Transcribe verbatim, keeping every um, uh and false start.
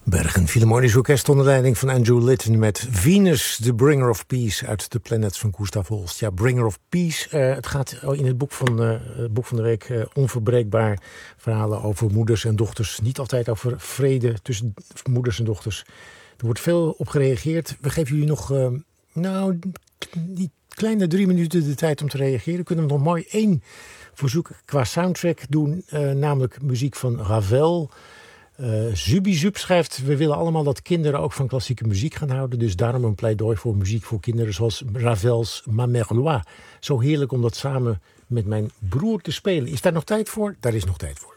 Bergen Philharmonisch Orkest onder leiding van Andrew Litton met Venus, the Bringer of Peace uit The Planets van Gustav Holst. Ja, Bringer of Peace. Uh, het gaat in het boek van, uh, het boek van de week uh, onverbreekbaar verhalen over moeders en dochters. Niet altijd over vrede tussen moeders en dochters. Er wordt veel op gereageerd. We geven jullie nog, uh, nou, die kleine drie minuten de tijd om te reageren. Kunnen we nog mooi één verzoek qua soundtrack doen, uh, namelijk muziek van Ravel. Uh, Zubizub schrijft, we willen allemaal dat kinderen ook van klassieke muziek gaan houden. Dus daarom een pleidooi voor muziek voor kinderen zoals Ravels Ma Mère Loi. Zo heerlijk om dat samen met mijn broer te spelen. Is daar nog tijd voor? Daar is nog tijd voor.